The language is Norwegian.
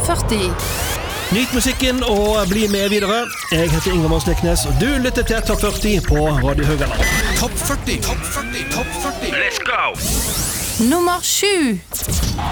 40. Nyt musikken og bli med videre. Jeg heter Ingemar Sliknes, og du lytter til Topp 40 på Radio Haugaland. Topp 40. Let's go! Nummer 7.